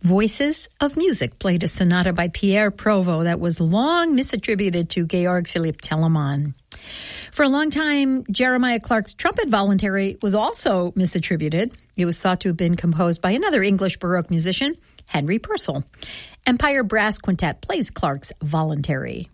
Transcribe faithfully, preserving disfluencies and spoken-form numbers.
Voices of Music played a sonata by Pierre Provo that was long misattributed to Georg Philipp Telemann. For a long time, Jeremiah Clark's trumpet voluntary was also misattributed. It was thought to have been composed by another English Baroque musician, Henry Purcell. Empire Brass Quintet plays Clark's voluntary.